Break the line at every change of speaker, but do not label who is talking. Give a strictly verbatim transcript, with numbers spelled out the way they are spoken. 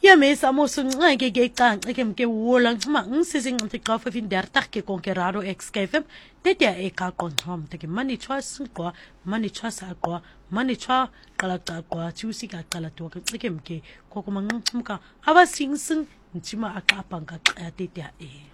Ya mesa mo sunqeke ke icanci ke mke wola nxima ngisizinqinti xa fifteen ke konke raro X K F M tetya ekaqonxom teke manichwa sinqwa manichwa saqwa manichwa qalaqaqwa thiusika qala to ke cike mke kokumanximka abasingsin nchima aqapa ngaxa tetya e